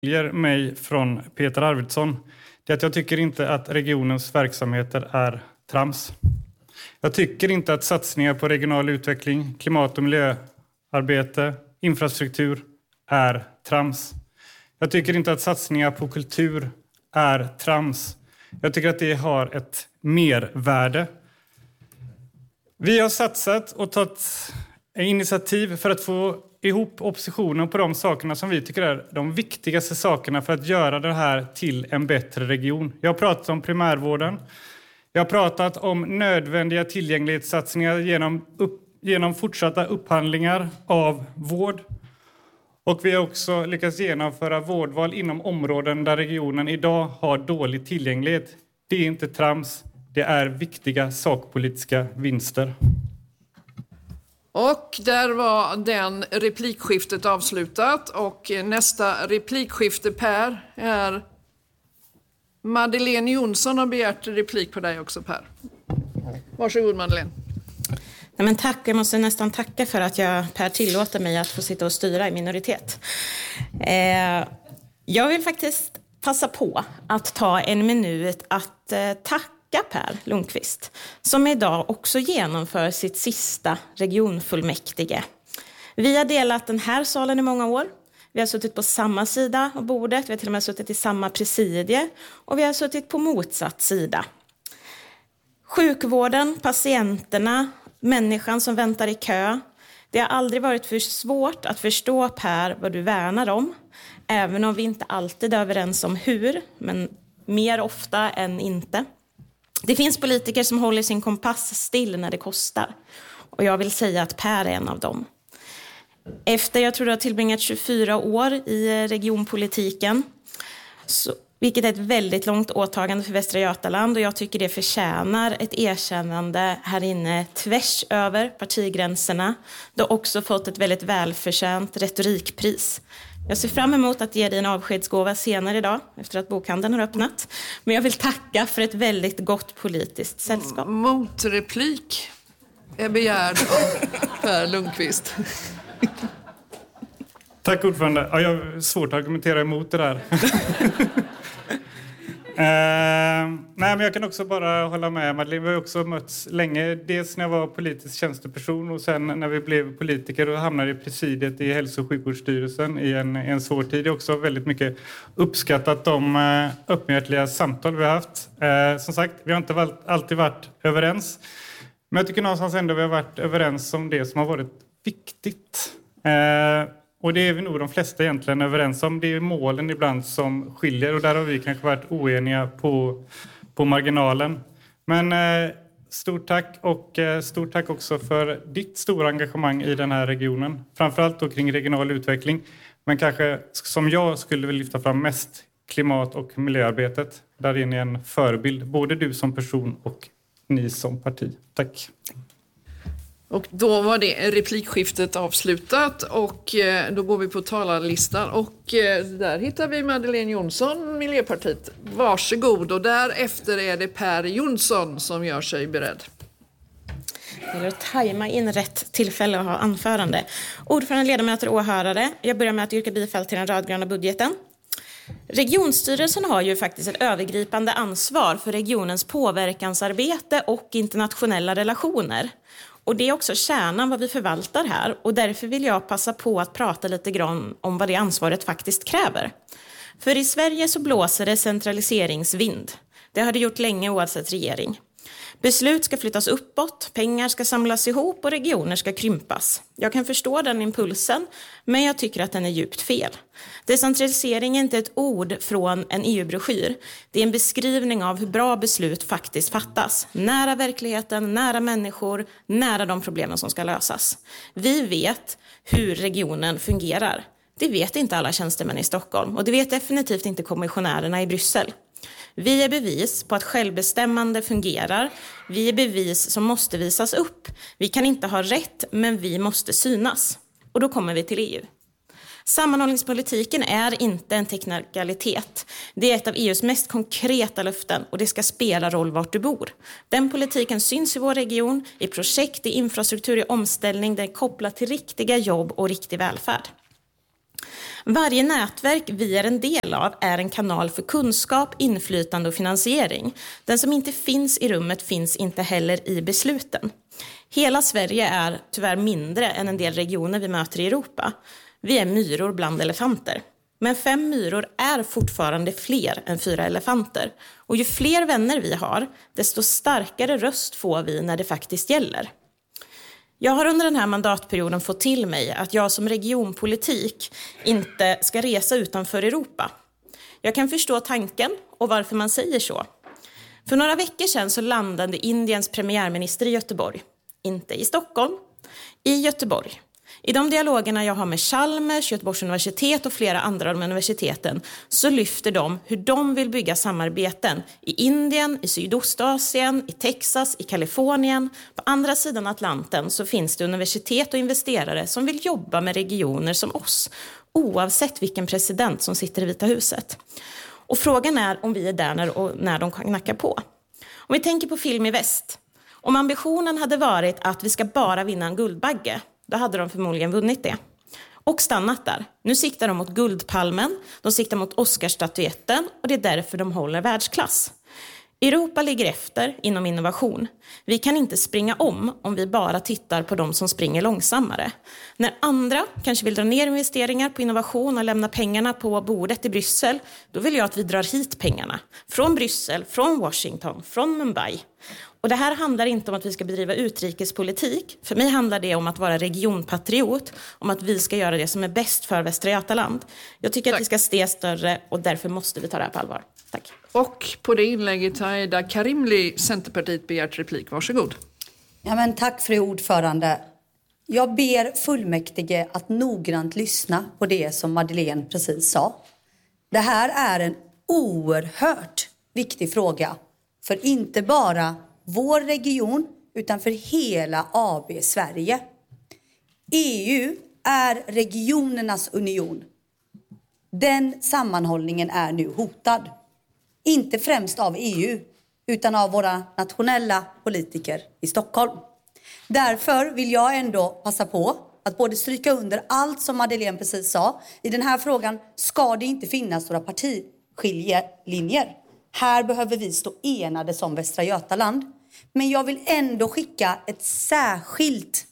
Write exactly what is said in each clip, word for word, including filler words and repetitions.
skiljer mig från Peter Arvidsson, det är att jag tycker inte att regionens verksamheter är trams. Jag tycker inte att satsningar på regional utveckling, klimat- och miljöarbete, infrastruktur är trams. Jag tycker inte att satsningar på kultur är trams. Jag tycker att det har ett mervärde. Vi har satsat och tagit initiativ för att få ihop oppositionen på de sakerna som vi tycker är de viktigaste sakerna för att göra det här till en bättre region. Jag har pratat om primärvården. Jag har pratat om nödvändiga tillgänglighetssatsningar genom, upp, genom fortsatta upphandlingar av vård. Och vi har också lyckats genomföra vårdval inom områden där regionen idag har dålig tillgänglighet. Det är inte trams, det är viktiga sakpolitiska vinster. Och där var den replikskiftet avslutat. Och nästa replikskifte, Per, är Madeleine Jonsson har begärt replik på dig också, Per. Varsågod, Madeleine. Nej, men tack, jag måste nästan tacka för att jag, Per, tillåter mig att få sitta och styra i minoritet. Eh, jag vill faktiskt passa på att ta en minut att eh, tacka Per Lundqvist, som idag också genomför sitt sista regionfullmäktige. Vi har delat den här salen i många år. Vi har suttit på samma sida av bordet, vi har till och med suttit i samma presidie och vi har suttit på motsatt sida. Sjukvården, patienterna, människan som väntar i kö. Det har aldrig varit för svårt att förstå, Per, vad du värnar om. Även om vi inte alltid är överens om hur, men mer ofta än inte. Det finns politiker som håller sin kompass still när det kostar. Och jag vill säga att Per är en av dem. Efter, jag tror du har tillbringat tjugofyra år i regionpolitiken, så, vilket är ett väldigt långt åtagande för Västra Götaland, och jag tycker det förtjänar ett erkännande här inne tvärs över partigränserna. Du har också fått ett väldigt välförtjänt retorikpris. Jag ser fram emot att ge dig en avskedsgåva senare idag efter att bokhandeln har öppnat. Men jag vill tacka för ett väldigt gott politiskt sällskap. Motreplik är begärd av Per Lundqvist. Tack, ordförande. Ja, jag har svårt att argumentera emot det där. eh, nej, men jag kan också bara hålla med Madeleine. Vi har också mötts länge. Dels när jag var politisk tjänsteperson och sen när vi blev politiker och hamnade i presidiet i hälso- och sjukvårdsstyrelsen i en, en svår tid. Jag har också väldigt mycket uppskattat de eh, öppenhjärtiga samtal vi har haft. Eh, som sagt, vi har inte varit, alltid varit överens. Men jag tycker någonstans ändå vi har varit överens om det som har varit viktigt. Eh, och det är vi nog de flesta egentligen överens om. Det är målen ibland som skiljer och där har vi kanske varit oeniga på, på marginalen. Men eh, stort tack och eh, stort tack också för ditt stora engagemang i den här regionen. Framförallt då kring regional utveckling. Men kanske som jag skulle vilja lyfta fram mest klimat- och miljöarbetet. Där är ni en förebild, både du som person och ni som parti. Tack. Och då var det replikskiftet avslutat och då går vi på talarlistan och där hittar vi Madeleine Jonsson, Miljöpartiet. Varsågod, och därefter är det Per Jonsson som gör sig beredd. Jag vill tajma in rätt tillfälle att ha anförande. Ordförande, ledamöter och åhörare, jag börjar med att yrka bifall till den rödgröna budgeten. Regionstyrelsen har ju faktiskt ett övergripande ansvar för regionens påverkansarbete och internationella relationer. Och det är också kärnan vad vi förvaltar här, och därför vill jag passa på att prata lite grann om vad det ansvaret faktiskt kräver. För i Sverige så blåser det centraliseringsvind. Det har det gjort länge oavsett regering. Beslut ska flyttas uppåt, pengar ska samlas ihop och regioner ska krympas. Jag kan förstå den impulsen, men jag tycker att den är djupt fel. Decentralisering är inte ett ord från en E U-broschyr. Det är en beskrivning av hur bra beslut faktiskt fattas. Nära verkligheten, nära människor, nära de problemen som ska lösas. Vi vet hur regionen fungerar. Det vet inte alla tjänstemän i Stockholm, och det vet definitivt inte kommissionärerna i Bryssel. Vi är bevis på att självbestämmande fungerar. Vi är bevis som måste visas upp. Vi kan inte ha rätt, men vi måste synas. Och då kommer vi till E U. Sammanhållningspolitiken är inte en teknikalitet. Det är ett av E U:s mest konkreta löften, och det ska spela roll vart du bor. Den politiken syns i vår region, i projekt, i infrastruktur, i omställning. Den är kopplad till riktiga jobb och riktig välfärd. Varje nätverk vi är en del av är en kanal för kunskap, inflytande och finansiering. Den som inte finns i rummet finns inte heller i besluten. Hela Sverige är tyvärr mindre än en del regioner vi möter i Europa. Vi är myror bland elefanter. Men fem myror är fortfarande fler än fyra elefanter. Och ju fler vänner vi har, desto starkare röst får vi när det faktiskt gäller. Jag har under den här mandatperioden fått till mig att jag som regionpolitik inte ska resa utanför Europa. Jag kan förstå tanken och varför man säger så. För några veckor sedan så landade Indiens premiärminister i Göteborg. Inte i Stockholm, i Göteborg. I de dialogerna jag har med Chalmers, Göteborgs universitet och flera andra av de universiteten så lyfter de hur de vill bygga samarbeten i Indien, i Sydostasien, i Texas, i Kalifornien. På andra sidan Atlanten så finns det universitet och investerare som vill jobba med regioner som oss, oavsett vilken president som sitter i Vita huset. Och frågan är om vi är där när, och när de knackar på. Om vi tänker på Film i väst. Om ambitionen hade varit att vi ska bara vinna en Guldbagge, då hade de förmodligen vunnit det. Och stannat där. Nu siktar de mot Guldpalmen, de siktar mot Oscarsstatyetten och det är därför de håller världsklass. Europa ligger efter inom innovation. Vi kan inte springa om om vi bara tittar på de som springer långsammare. När andra kanske vill dra ner investeringar på innovation och lämna pengarna på bordet i Bryssel, då vill jag att vi drar hit pengarna. Från Bryssel, från Washington, från Mumbai. Och det här handlar inte om att vi ska bedriva utrikespolitik. För mig handlar det om att vara regionpatriot, om att vi ska göra det som är bäst för Västra Götaland. Jag tycker Tack. Att vi ska se större och därför måste vi ta det här på allvar. Tack. Och på det inlägget har Ida Karimli, Centerpartiet, begärt replik. Varsågod. Ja, men tack fru ordförande. Jag ber fullmäktige att noggrant lyssna på det som Madeleine precis sa. Det här är en oerhört viktig fråga för inte bara vår region utan för hela A B Sverige. E U är regionernas union. Den sammanhållningen är nu hotad. Inte främst av E U utan av våra nationella politiker i Stockholm. Därför vill jag ändå passa på att både stryka under allt som Madeleine precis sa. I den här frågan ska det inte finnas några partiskiljelinjer. Här behöver vi stå enade som Västra Götaland. Men jag vill ändå skicka ett särskilt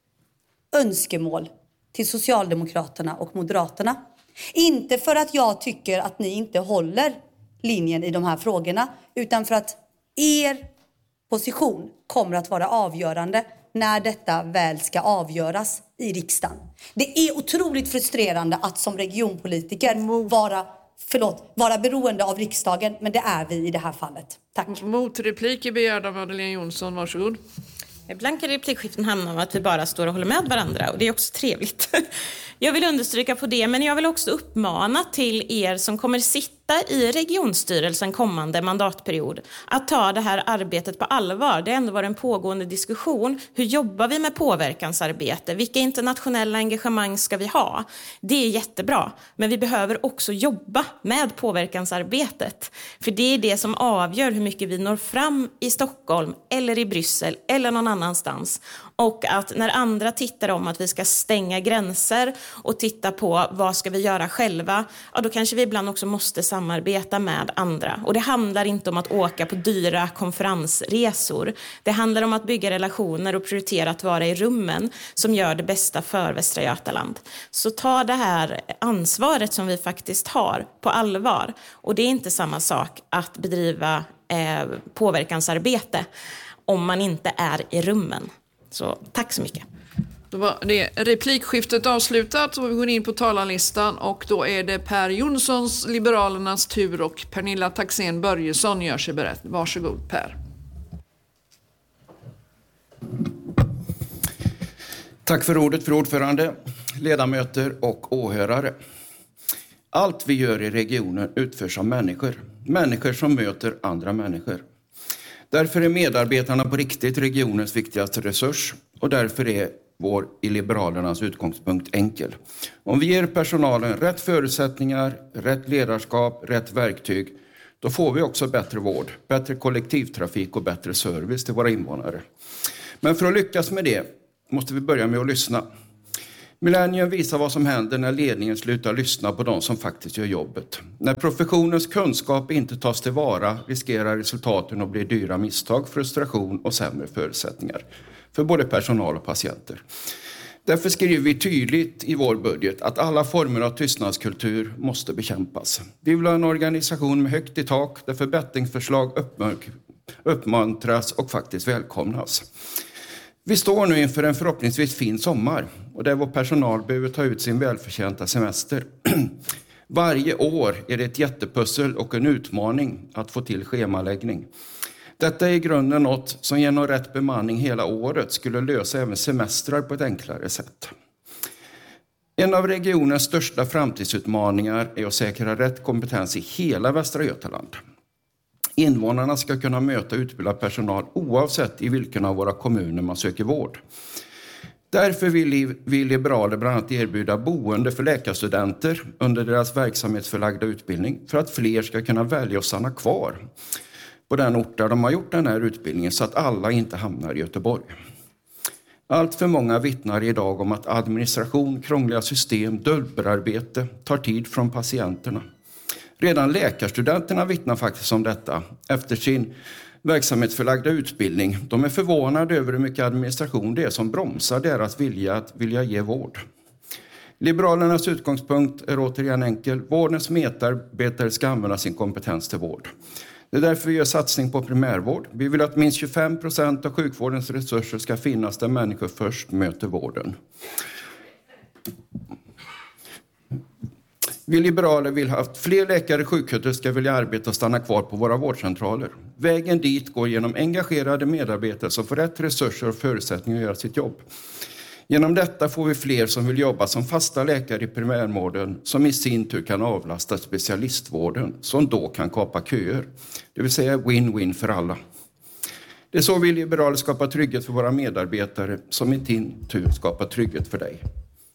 önskemål till Socialdemokraterna och Moderaterna. Inte för att jag tycker att ni inte håller linjen i de här frågorna, utan för att er position kommer att vara avgörande när detta väl ska avgöras i riksdagen. Det är otroligt frustrerande att som regionpolitiker vara, förlåt, vara beroende av riksdagen, men det är vi i det här fallet. Tack. Motrepliker begärda av Madeleine Jonsson, varsågod. Ibland kan replikskiften hamna om att vi bara står och håller med varandra och det är också trevligt. Jag vill understryka på det, men jag vill också uppmana till er som kommer sitta i regionstyrelsen kommande mandatperiod att ta det här arbetet på allvar. Det har ändå varit en pågående diskussion. Hur jobbar vi med påverkansarbete? Vilka internationella engagemang ska vi ha? Det är jättebra, men vi behöver också jobba med påverkansarbetet. För det är det som avgör hur mycket vi når fram i Stockholm eller i Bryssel eller någon annanstans. Och att när andra tittar om att vi ska stänga gränser och titta på vad ska vi göra själva, ja, då kanske vi ibland också måste samarbeta med andra. Och det handlar inte om att åka på dyra konferensresor. Det handlar om att bygga relationer och prioritera att vara i rummen som gör det bästa för Västra Götaland. Så ta det här ansvaret som vi faktiskt har på allvar. Och det är inte samma sak att bedriva eh, påverkansarbete om man inte är i rummen. Så tack så mycket. Då var det replikskiftet avslutat och vi går in på talarlistan och då är det Per Jonssons Liberalernas tur och Pernilla Taxén Börjesson gör sig beredd. Varsågod Per. Tack för ordet för ordförande, ledamöter och åhörare. Allt vi gör i regionen utförs av människor. Människor som möter andra människor. Därför är medarbetarna på riktigt regionens viktigaste resurs och därför är vår i Liberalernas utgångspunkt enkel. Om vi ger personalen rätt förutsättningar, rätt ledarskap, rätt verktyg, då får vi också bättre vård, bättre kollektivtrafik och bättre service till våra invånare. Men för att lyckas med det måste vi börja med att lyssna. Millennium visar vad som händer när ledningen slutar lyssna på de som faktiskt gör jobbet. När professionens kunskap inte tas tillvara riskerar resultaten att bli dyra misstag, frustration och sämre förutsättningar för både personal och patienter. Därför skriver vi tydligt i vår budget att alla former av tystnadskultur måste bekämpas. Vi vill ha en organisation med högt i tak där förbättringsförslag uppmuntras och faktiskt välkomnas. Vi står nu inför en förhoppningsvis fin sommar och där vår personal behöver ta ut sin välförtjänta semester. Varje år är det ett jättepussel och en utmaning att få till schemaläggning. Detta är i grunden något som genom rätt bemanning hela året skulle lösa även semestrar på ett enklare sätt. En av regionens största framtidsutmaningar är att säkra rätt kompetens i hela Västra Götaland. Invånarna ska kunna möta utbildad personal oavsett i vilken av våra kommuner man söker vård. Därför vill vi liberaler bland annat erbjuda boende för läkarstudenter under deras verksamhetsförlagda utbildning för att fler ska kunna välja att stanna kvar på den ort där de har gjort den här utbildningen så att alla inte hamnar i Göteborg. Allt för många vittnar idag om att administration, krångliga system, dubbelarbete tar tid från patienterna. Redan läkarstudenterna vittnar faktiskt om detta efter sin verksamhetsförlagda utbildning. De är förvånade över hur mycket administration det är som bromsar deras vilja att vilja ge vård. Liberalernas utgångspunkt är återigen enkel. Vårdens medarbetare ska använda sin kompetens till vård. Det är därför vi gör satsning på primärvård. Vi vill att minst tjugofem procent av sjukvårdens resurser ska finnas där människor först möter vården. Vi liberaler vill att fler läkare och sjuksköterskor ska vilja arbeta och stanna kvar på våra vårdcentraler. Vägen dit går genom engagerade medarbetare som får rätt resurser och förutsättningar att göra sitt jobb. Genom detta får vi fler som vill jobba som fasta läkare i primärvården som i sin tur kan avlasta specialistvården som då kan kapa köer. Det vill säga win-win för alla. Det är så vi liberaler skapar trygghet för våra medarbetare som i sin tur skapar trygghet för dig.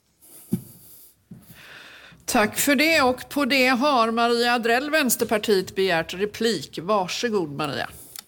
Tack för det, och på det har Maria Adrell, Vänsterpartiet, begärt replik. Varsågod Maria.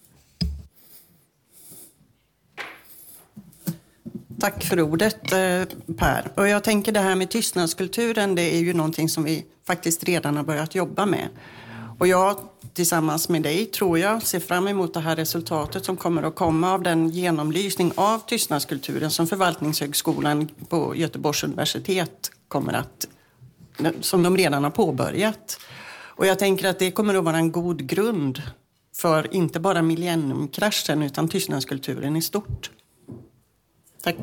Tack för ordet Per. Och jag tänker det här med tystnadskulturen, det är ju någonting som vi faktiskt redan har börjat jobba med. Och jag tillsammans med dig tror jag ser fram emot det här resultatet som kommer att komma av den genomlysning av tystnadskulturen som Förvaltningshögskolan på Göteborgs universitet kommer att, som de redan har påbörjat. Och jag tänker att det kommer att vara en god grund för inte bara millenniumkraschen utan tystnadskulturen i stort. Tack.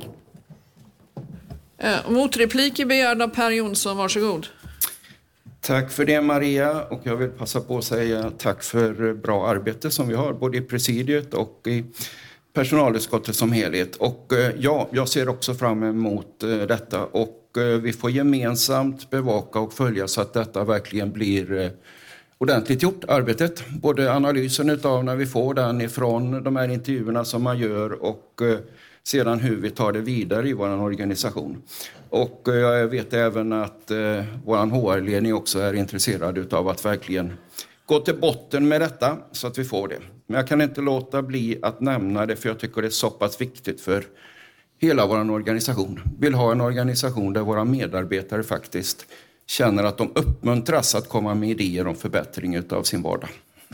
Eh, motreplik är begärd av Per Jonsson, varsågod. Tack för det Maria, och jag vill passa på att säga tack för bra arbete som vi har både i presidiet och i personalutskottet som helhet. Och eh, ja, jag ser också fram emot eh, detta och eh, vi får gemensamt bevaka och följa så att detta verkligen blir eh, ordentligt gjort, arbetet. Både analysen utav när vi får den ifrån de här intervjuerna som man gör och eh, sedan hur vi tar det vidare i vår organisation. Och eh, jag vet även att eh, vår H R-ledning också är intresserad av att verkligen gå till botten med detta så att vi får det. Men jag kan inte låta bli att nämna det för jag tycker det är så pass viktigt för hela vår organisation. Vi vill ha en organisation där våra medarbetare faktiskt känner att de uppmuntras att komma med idéer om förbättring av sin vardag.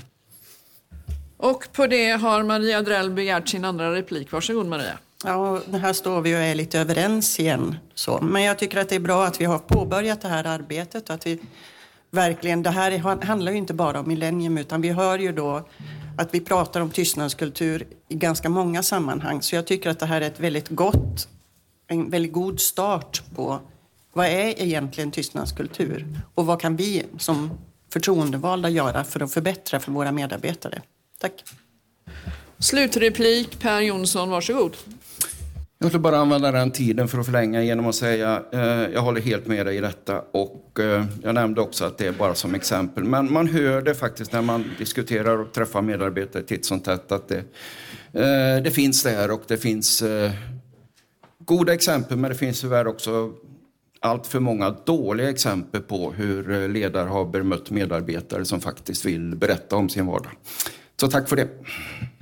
Och på det har Maria Adrell begärt sin andra replik. Varsågod Maria. Ja, här står vi och är lite överens igen. Så. Men jag tycker att det är bra att vi har påbörjat det här arbetet. Att vi verkligen, det här handlar ju inte bara om millennium utan vi hör ju då att vi pratar om tystnadskultur i ganska många sammanhang. Så jag tycker att det här är ett väldigt gott, en väldigt god start på vad är egentligen tystnadskultur och vad kan vi som förtroendevalda göra för att förbättra för våra medarbetare. Tack. Slutreplik Per Jonsson, varsågod. Jag vill bara använda den tiden för att förlänga genom att säga eh, jag håller helt med dig i detta och eh, jag nämnde också att det är bara som exempel. Men man hör det faktiskt när man diskuterar och träffar medarbetare titt som tätt att det, eh, det finns där och det finns eh, goda exempel men det finns tyvärr också allt för många dåliga exempel på hur ledare har bemött medarbetare som faktiskt vill berätta om sin vardag. Så tack för det.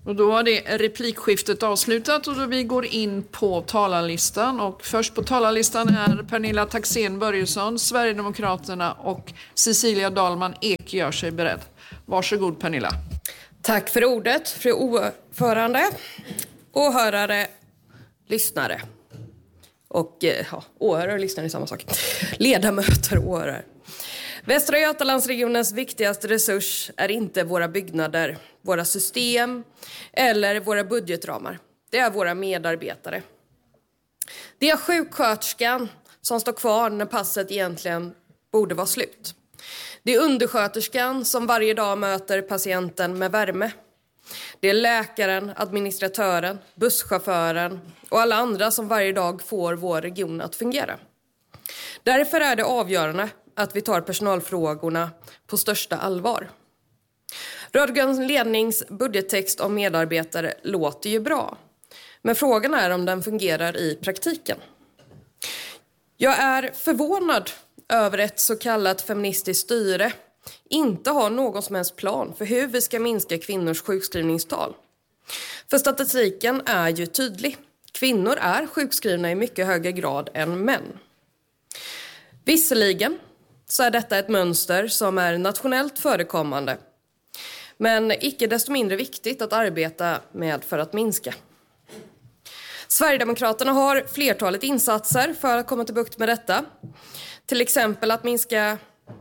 Och då var det replikskiftet avslutat och då vi går in på talarlistan. Och först på talarlistan är Pernilla Taxén Börjesson, Sverigedemokraterna, och Cecilia Dahlman Ek gör sig beredd. Varsågod Pernilla. Tack för ordet, fru ordförande, åhörare, lyssnare. Och ja, åhörare och lyssnare är samma sak. Ledamöter och åhörare. Västra Götalandsregionens viktigaste resurs är inte våra byggnader, våra system eller våra budgetramar. Det är våra medarbetare. Det är sjuksköterskan som står kvar när passet egentligen borde vara slut. Det är undersköterskan som varje dag möter patienten med värme. Det är läkaren, administratören, busschauffören och alla andra som varje dag får vår region att fungera. Därför är det avgörande att vi tar personalfrågorna på största allvar. Rödgrön lednings budgettext om medarbetare låter ju bra. Men frågan är om den fungerar i praktiken. Jag är förvånad över ett så kallat feministiskt styre inte har någon som helst plan för hur vi ska minska kvinnors sjukskrivningstal. För statistiken är ju tydlig. Kvinnor är sjukskrivna i mycket högre grad än män. Visserligen så är detta ett mönster som är nationellt förekommande. Men icke desto mindre viktigt att arbeta med för att minska. Sverigedemokraterna har flertalet insatser för att komma till bukt med detta. Till exempel att minska...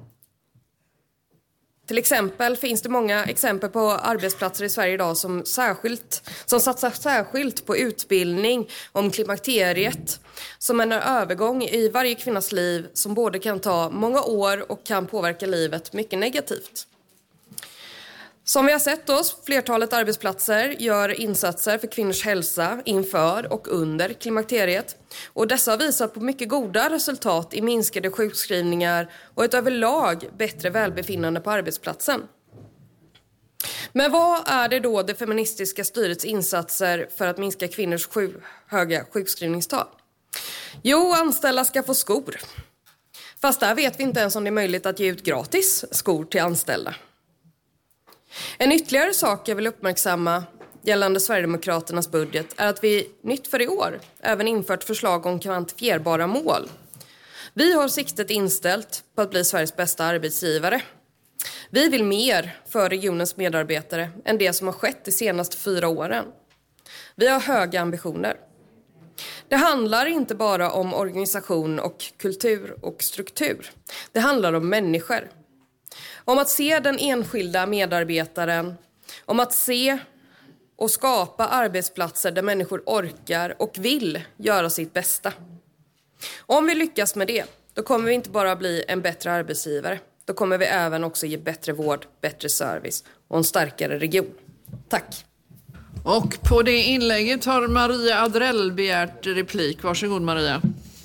Till exempel finns det många exempel på arbetsplatser i Sverige idag som, särskilt, som satsar särskilt på utbildning om klimakteriet som en övergång i varje kvinnas liv som både kan ta många år och kan påverka livet mycket negativt. Som vi har sett oss, flertalet arbetsplatser gör insatser för kvinnors hälsa inför och under klimakteriet. Och dessa har visat på mycket goda resultat i minskade sjukskrivningar och ett överlag bättre välbefinnande på arbetsplatsen. Men vad är det då det feministiska styrets insatser för att minska kvinnors sju, höga sjukskrivningstal? Jo, anställda ska få skor. Fast där vet vi inte ens om det är möjligt att ge ut gratis skor till anställda. En ytterligare sak jag vill uppmärksamma gällande Sverigedemokraternas budget är att vi nytt för i år även infört förslag om kvantifierbara mål. Vi har siktet inställt på att bli Sveriges bästa arbetsgivare. Vi vill mer för regionens medarbetare än det som har skett de senaste fyra åren. Vi har höga ambitioner. Det handlar inte bara om organisation och kultur och struktur. Det handlar om människor. Om att se den enskilda medarbetaren, om att se och skapa arbetsplatser där människor orkar och vill göra sitt bästa. Om vi lyckas med det, då kommer vi inte bara bli en bättre arbetsgivare. Då kommer vi även också ge bättre vård, bättre service och en starkare region. Tack. Och på det inlägget har Maria Adrell begärt replik. Varsågod Maria.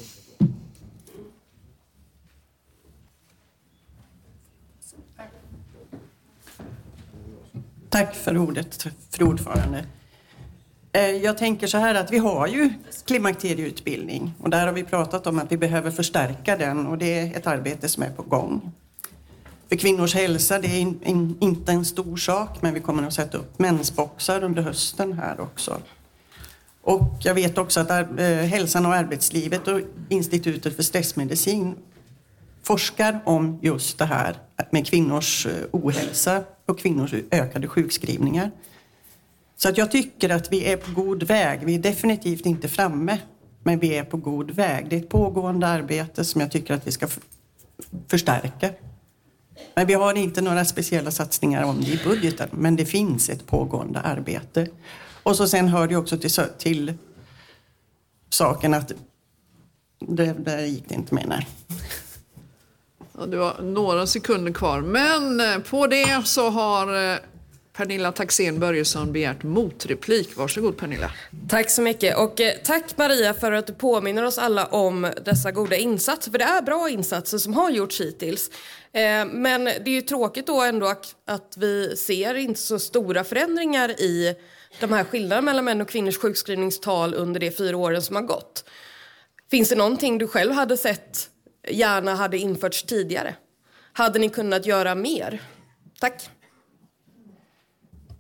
Tack för ordet, fru ordförande. Jag tänker så här att vi har ju klimakterieutbildning och där har vi pratat om att vi behöver förstärka den och det är ett arbete som är på gång. För kvinnors hälsa, det är in, in, inte en stor sak, men vi kommer att sätta upp mensboxar under hösten här också. Och jag vet också att äh, Hälsan och arbetslivet och Institutet för stressmedicin forskar om just det här med kvinnors ohälsa och kvinnors ökade sjukskrivningar. Så att jag tycker att vi är på god väg. Vi är definitivt inte framme, men vi är på god väg. Det är ett pågående arbete som jag tycker att vi ska f- förstärka. Men vi har inte några speciella satsningar om det i budgeten, men det finns ett pågående arbete. Och så sen hör det också till, till saken att det, där gick det inte med, nej. Ja, du har några sekunder kvar, men på det så har Pernilla Taxén Börjesson begärt motreplik. Varsågod Pernilla. Tack så mycket och eh, tack Maria för att du påminner oss alla om dessa goda insatser. För det är bra insatser som har gjorts hittills. Eh, men det är ju tråkigt då ändå att, att vi ser inte så stora förändringar i de här skillnaderna mellan män och kvinnors sjukskrivningstal under de fyra åren som har gått. Finns det någonting du själv hade sett gärna hade införts tidigare? Hade ni kunnat göra mer? Tack.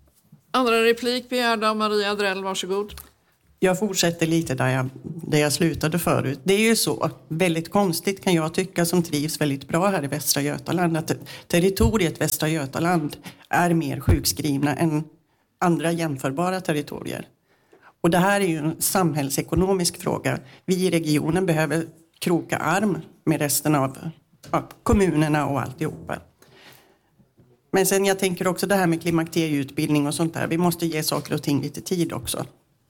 Andra replik begärda av Maria Adrell, varsågod. Jag fortsätter lite där jag, där jag slutade förut. Det är ju så, väldigt konstigt kan jag tycka, som trivs väldigt bra här i Västra Götaland, att territoriet Västra Götaland är mer sjukskrivna än andra jämförbara territorier. Och det här är ju en samhällsekonomisk fråga. Vi i regionen behöver kroka arm med resten av ja, kommunerna och alltihopa. Men sen jag tänker också det här med klimakterieutbildning och sånt där. Vi måste ge saker och ting lite tid också.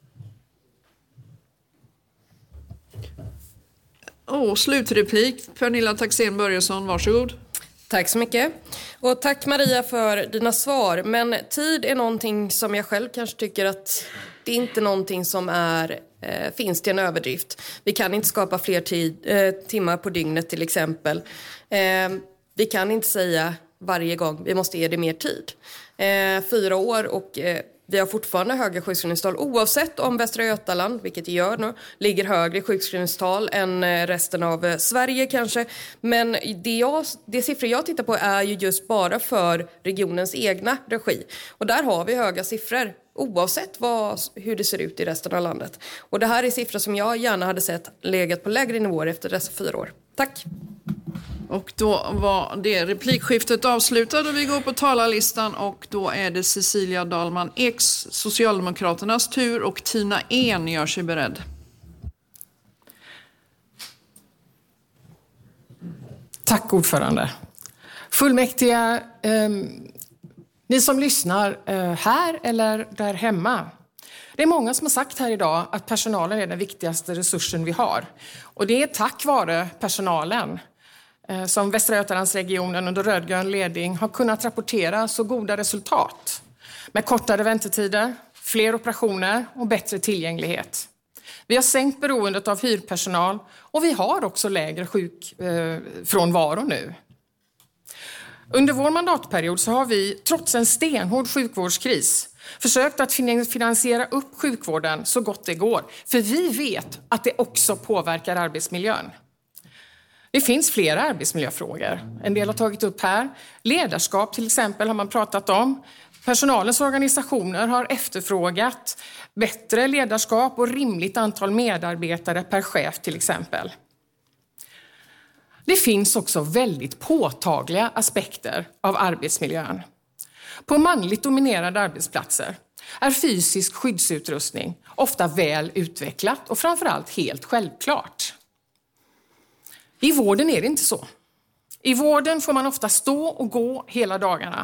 Oh, slutreplik. Pernilla Taxén Börjesson, varsågod. Tack så mycket. Och tack Maria för dina svar. Men tid är någonting som jag själv kanske tycker att det är inte någonting som är, eh, finns till en överdrift. Vi kan inte skapa fler tid, eh, timmar på dygnet till exempel. Eh, vi kan inte säga varje gång vi måste ge det mer tid. Eh, fyra år och eh, vi har fortfarande höga sjukskrivningstal oavsett om Västra Götaland, vilket det gör nu, ligger högre i sjukskrivningstal än resten av Sverige kanske. Men det, jag, det siffror jag tittar på är ju just bara för regionens egna regi. Och där har vi höga siffror oavsett vad, hur det ser ut i resten av landet. Och det här är siffror som jag gärna hade sett legat på lägre nivåer efter dessa fyra år. Tack! Och då var det replikskiftet avslutat och vi går på talarlistan och då är det Cecilia Dalman Eks, Socialdemokraternas tur, och Tina En gör sig beredd. Tack ordförande. Fullmäktige, eh, ni som lyssnar eh, här eller där hemma. Det är många som har sagt här idag att personalen är den viktigaste resursen vi har. Och det är tack vare personalen som Västra Götalandsregionen under rödgrön ledning har kunnat rapportera så goda resultat. Med kortare väntetider, fler operationer och bättre tillgänglighet. Vi har sänkt beroendet av hyrpersonal och vi har också lägre sjukfrånvaro nu. Under vår mandatperiod så har vi, trots en stenhård sjukvårdskris, försökt att finansiera upp sjukvården så gott det går. För vi vet att det också påverkar arbetsmiljön. Det finns flera arbetsmiljöfrågor. En del har tagit upp här. Ledarskap till exempel har man pratat om. Personalens organisationer har efterfrågat bättre ledarskap och rimligt antal medarbetare per chef till exempel. Det finns också väldigt påtagliga aspekter av arbetsmiljön. På manligt dominerade arbetsplatser är fysisk skyddsutrustning ofta väl utvecklat och framförallt helt självklart. I vården är det inte så. I vården får man ofta stå och gå hela dagarna.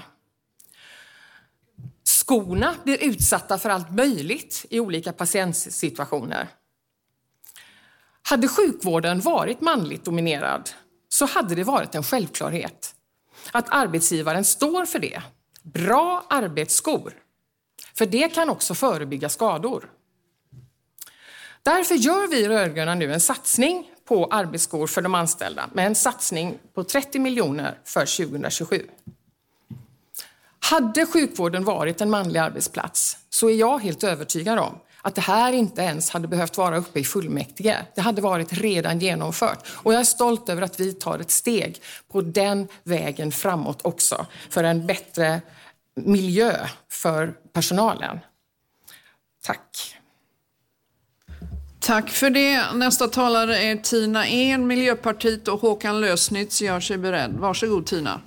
Skorna blir utsatta för allt möjligt i olika patientsituationer. Hade sjukvården varit manligt dominerad så hade det varit en självklarhet att arbetsgivaren står för det. Bra arbetsskor. För det kan också förebygga skador. Därför gör vi rödgröna nu en satsning på arbetsskor för de anställda med en satsning på trettio miljoner för tjugohundratjugosju. Hade sjukvården varit en manlig arbetsplats så är jag helt övertygad om att det här inte ens hade behövt vara uppe i fullmäktige. Det hade varit redan genomfört. Och jag är stolt över att vi tar ett steg på den vägen framåt också för en bättre miljö för personalen. Tack. Tack för det. Nästa talare är Tina En, Miljöpartiet, och Håkan Lösnitz gör sig beredd. Varsågod Tina.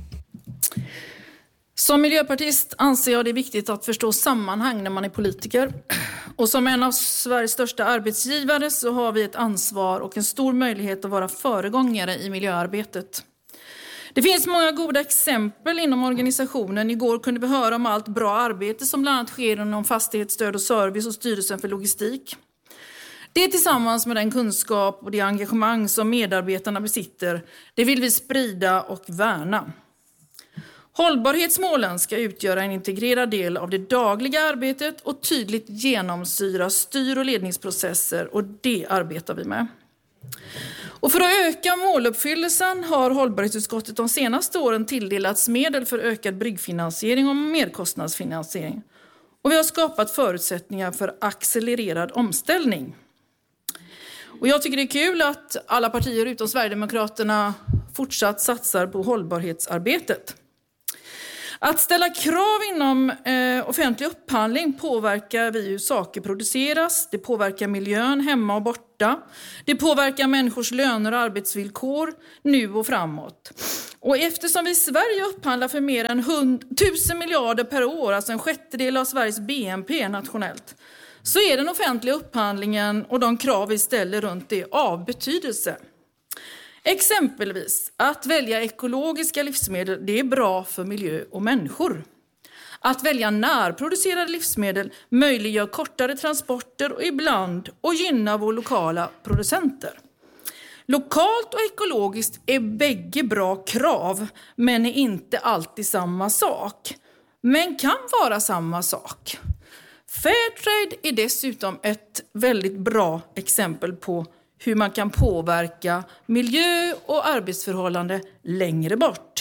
Som miljöpartist anser jag det är viktigt att förstå sammanhang när man är politiker. Och som en av Sveriges största arbetsgivare så har vi ett ansvar och en stor möjlighet att vara föregångare i miljöarbetet. Det finns många goda exempel inom organisationen. Igår kunde vi höra om allt bra arbete som bland annat sker inom fastighetsstöd och service och styrelsen för logistik. Det tillsammans med den kunskap och det engagemang som medarbetarna besitter, det vill vi sprida och värna. Hållbarhetsmålen ska utgöra en integrerad del av det dagliga arbetet och tydligt genomsyra styr- och ledningsprocesser, och det arbetar vi med. Och för att öka måluppfyllelsen har hållbarhetsutskottet de senaste åren tilldelats medel för ökad bryggfinansiering och merkostnadsfinansiering. Och vi har skapat förutsättningar för accelererad omställning. Och jag tycker det är kul att alla partier utom Sverigedemokraterna fortsatt satsar på hållbarhetsarbetet. Att ställa krav inom eh, offentlig upphandling påverkar vi hur saker produceras. Det påverkar miljön hemma och borta. Det påverkar människors löner och arbetsvillkor nu och framåt. Och eftersom vi i Sverige upphandlar för mer än tusen miljarder per år, alltså en sjättedel av Sveriges B N P nationellt, så är den offentliga upphandlingen och de krav vi ställer runt det av betydelse. Exempelvis att välja ekologiska livsmedel, det är bra för miljö och människor. Att välja närproducerade livsmedel möjliggör kortare transporter och ibland och gynnar våra lokala producenter. Lokalt och ekologiskt är bägge bra krav, men är inte alltid samma sak. Men kan vara samma sak. Fairtrade är dessutom ett väldigt bra exempel på hur man kan påverka miljö och arbetsförhållanden längre bort.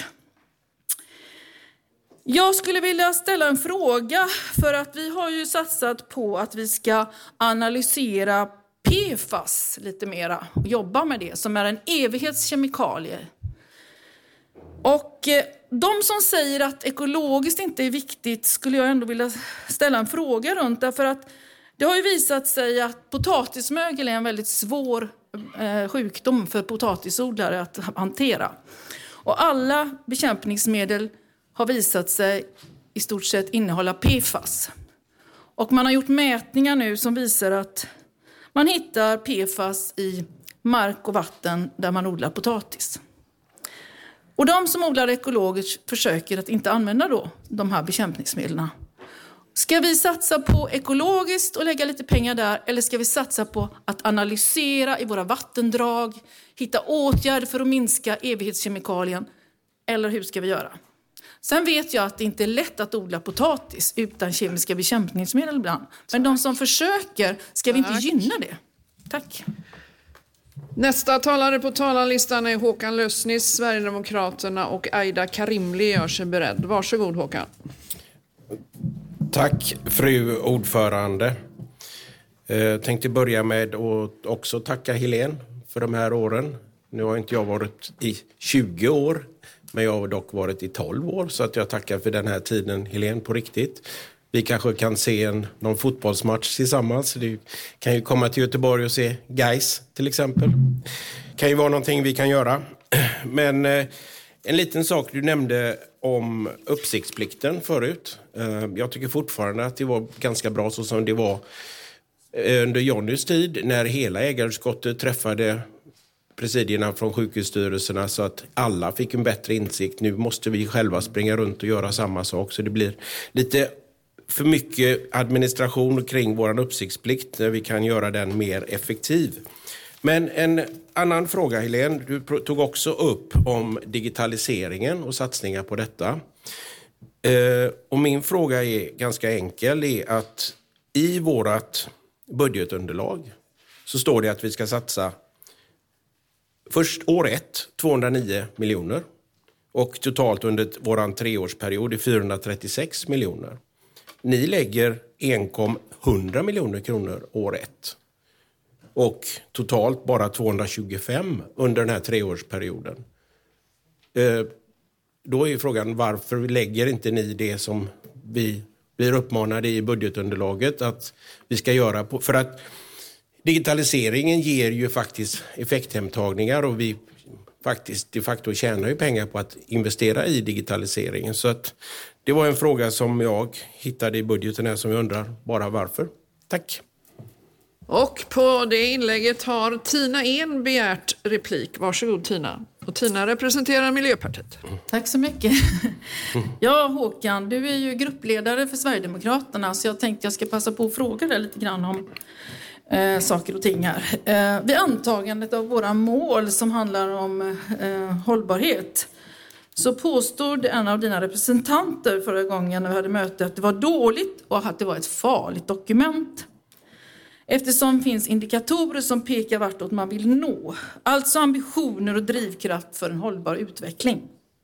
Jag skulle vilja ställa en fråga, för att vi har ju satsat på att vi ska analysera P F A S lite mera och jobba med det, som är en evighetskemikalie. Och de som säger att ekologiskt inte är viktigt skulle jag ändå vilja ställa en fråga runt, därför att det har ju visat sig att potatismögel är en väldigt svår eh, sjukdom för potatisodlare att hantera. Och alla bekämpningsmedel har visat sig i stort sett innehålla P F A S. Och man har gjort mätningar nu som visar att man hittar P F A S i mark och vatten där man odlar potatis. Och de som odlar ekologiskt försöker att inte använda då de här bekämpningsmedlen. Ska vi satsa på ekologiskt och lägga lite pengar där, eller ska vi satsa på att analysera i våra vattendrag, hitta åtgärder för att minska evighetskemikalien, eller hur ska vi göra? Sen vet jag att det inte är lätt att odla potatis utan kemiska bekämpningsmedel ibland. Men de som försöker, ska vi inte Tack. gynna det? Tack. Nästa talare på talarlistan är Håkan Lösnis, Sverigedemokraterna, och Aida Karimli gör sig beredd. Varsågod Håkan. Tack fru ordförande. Jag tänkte börja med att också tacka Helene för de här åren. Nu har inte jag varit i tjugo år, men jag har dock varit i tolv år, så att jag tackar för den här tiden, Helene, på riktigt. Vi kanske kan se en, någon fotbollsmatch tillsammans. Du kan ju komma till Göteborg och se Gais till exempel. Kan ju vara någonting vi kan göra. Men eh, en liten sak du nämnde om uppsiktsplikten förut. Eh, jag tycker fortfarande att det var ganska bra så som det var under Jonnys tid, när hela ägarutskottet träffade presidierna från sjukhusstyrelserna så att alla fick en bättre insikt. Nu måste vi själva springa runt och göra samma sak, så det blir lite för mycket administration kring vår uppsiktsplikt när vi kan göra den mer effektiv. Men en annan fråga, Helene, du tog också upp om digitaliseringen och satsningar på detta. Eh, och min fråga är ganska enkel, är att i vårat budgetunderlag så står det att vi ska satsa först år ett tvåhundranio miljoner och totalt under våran treårsperiod är fyrahundratrettiosex miljoner. Ni lägger enkom hundra miljoner kronor år ett och totalt bara tvåhundratjugofem under den här treårsperioden. Eh, då är frågan, varför lägger inte ni det som vi blir uppmanade i budgetunderlaget att vi ska göra? På, för att digitaliseringen ger ju faktiskt effekthemtagningar och vi faktiskt de facto tjänar ju pengar på att investera i digitaliseringen. Så att det var en fråga som jag hittade i budgeten här som jag undrar bara varför. Tack. Och på det inlägget har Tina En begärt replik. Varsågod Tina. Och Tina representerar Miljöpartiet. Tack så mycket. Ja, Håkan, du är ju gruppledare för Sverigedemokraterna, så jag tänkte jag ska passa på att fråga dig lite grann om eh, saker och ting här. Eh, vid antagandet av våra mål som handlar om eh, hållbarhet så påstod en av dina representanter förra gången när vi hade möte att det var dåligt och att det var ett farligt dokument. Eftersom det finns indikatorer som pekar vartåt man vill nå. Alltså ambitioner och drivkraft för en hållbar utveckling.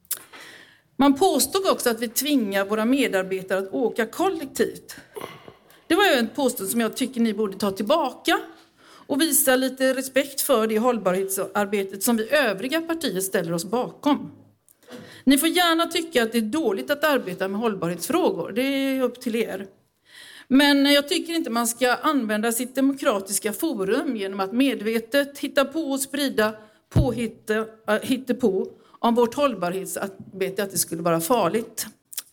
Man påstod också att vi tvingar våra medarbetare att åka kollektivt. Det var ju en påstående som jag tycker ni borde ta tillbaka och visa lite respekt för det hållbarhetsarbetet som vi övriga partier ställer oss bakom. Ni får gärna tycka att det är dåligt att arbeta med hållbarhetsfrågor. Det är upp till er. Men jag tycker inte man ska använda sitt demokratiska forum genom att medvetet hitta på och sprida påhitte, hitte på om vårt hållbarhetsarbete, att det skulle vara farligt.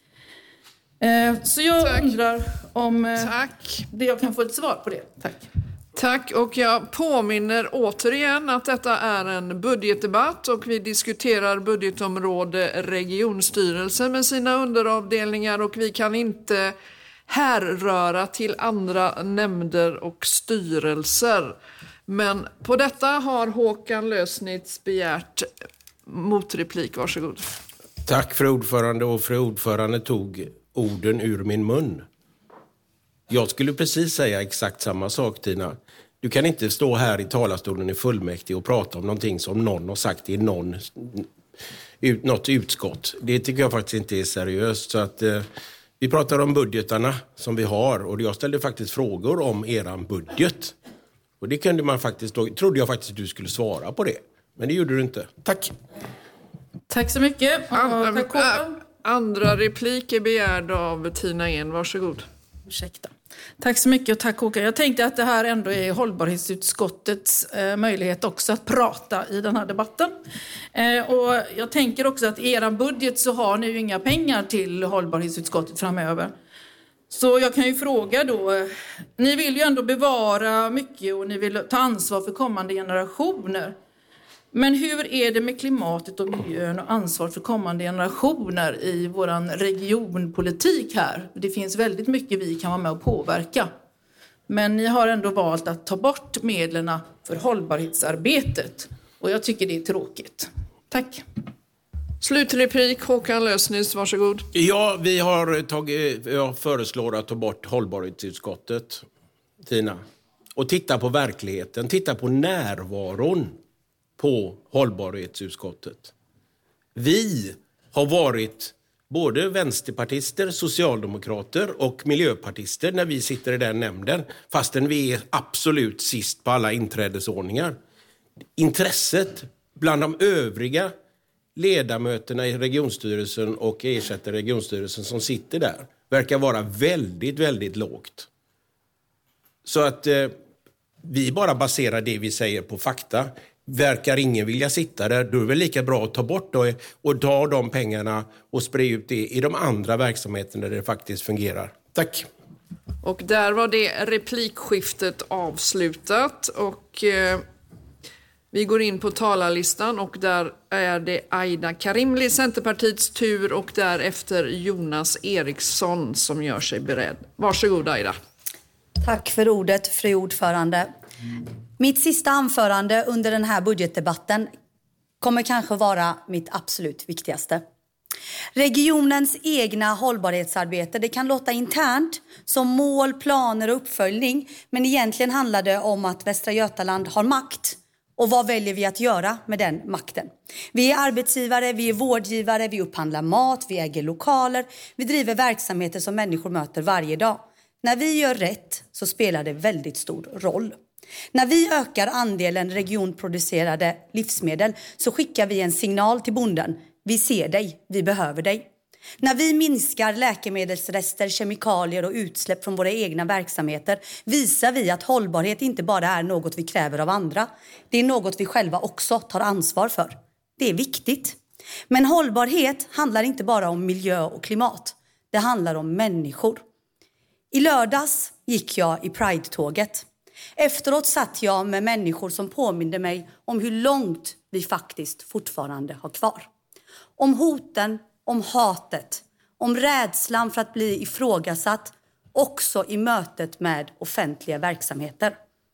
Så jag Tack. undrar om Tack. Det jag kan få ett svar på det. Tack. Tack, och jag påminner återigen att detta är en budgetdebatt och vi diskuterar budgetområde regionstyrelse med sina underavdelningar och vi kan inte härröra till andra nämnder och styrelser. Men på detta har Håkan Lösnitz begärt motreplik. Varsågod. Tack för ordförande, och för ordförande tog orden ur min mun. Jag skulle precis säga exakt samma sak, Tina. Du kan inte stå här i talarstolen i fullmäktige och prata om någonting som någon har sagt i någon, ut, något utskott. Det tycker jag faktiskt inte är seriöst. Så att, eh, vi pratar om budgetarna som vi har, och jag ställde faktiskt frågor om eran budget. Och det kunde man faktiskt, då trodde jag faktiskt att du skulle svara på det. Men det gjorde du inte. Tack. Tack så mycket. And, Tack, andra replik är begärd av Tina En. Varsågod. Ursäkta. Tack så mycket och tack Håkan. Jag tänkte att det här ändå är hållbarhetsutskottets eh, möjlighet också att prata i den här debatten. Eh, och jag tänker också att i er budget så har ni ju inga pengar till hållbarhetsutskottet framöver. Så jag kan ju fråga då, eh, ni vill ju ändå bevara mycket och ni vill ta ansvar för kommande generationer. Men hur är det med klimatet och miljön och ansvar för kommande generationer i våran regionpolitik här? Det finns väldigt mycket vi kan vara med och påverka. Men ni har ändå valt att ta bort medlen för hållbarhetsarbetet. Och jag tycker det är tråkigt. Tack. Slutreplik, Håkan Lösnitz, varsågod. Ja, vi har tagit, jag föreslår att ta bort hållbarhetsutskottet, Tina. Och titta på verkligheten, titta på närvaron på hållbarhetsutskottet. Vi har varit både vänsterpartister, socialdemokrater och miljöpartister när vi sitter i den nämnden, fastän vi är absolut sist på alla inträdesordningar. Intresset bland de övriga ledamöterna i regionstyrelsen och ersätter regionstyrelsen som sitter där verkar vara väldigt, väldigt lågt. Så att eh, vi bara baserar det vi säger på fakta. Verkar ingen vilja sitta där, då är det väl lika bra att ta bort det och ta de pengarna och sprida ut det i de andra verksamheterna där det faktiskt fungerar. Tack. Och där var det replikskiftet avslutat och eh, vi går in på talarlistan och där är det Aida Karimli, Centerpartiets tur, och därefter Jonas Eriksson som gör sig beredd. Varsågod Aida. Tack för ordet, fru ordförande. Mitt sista anförande under den här budgetdebatten kommer kanske vara mitt absolut viktigaste. Regionens egna hållbarhetsarbete, det kan låta internt som mål, planer och uppföljning, men egentligen handlar det om att Västra Götaland har makt. Och vad väljer vi att göra med den makten? Vi är arbetsgivare, vi är vårdgivare, vi upphandlar mat, vi äger lokaler, vi driver verksamheter som människor möter varje dag. När vi gör rätt så spelar det väldigt stor roll. När vi ökar andelen regionproducerade livsmedel så skickar vi en signal till bonden. Vi ser dig, vi behöver dig. När vi minskar läkemedelsrester, kemikalier och utsläpp från våra egna verksamheter visar vi att hållbarhet inte bara är något vi kräver av andra. Det är något vi själva också tar ansvar för. Det är viktigt. Men hållbarhet handlar inte bara om miljö och klimat. Det handlar om människor. I lördags gick jag i Pride-tåget. Efteråt satt jag med människor som påminde mig om hur långt vi faktiskt fortfarande har kvar. Om hoten, om hatet, om rädslan för att bli ifrågasatt, också i mötet med offentliga verksamheter.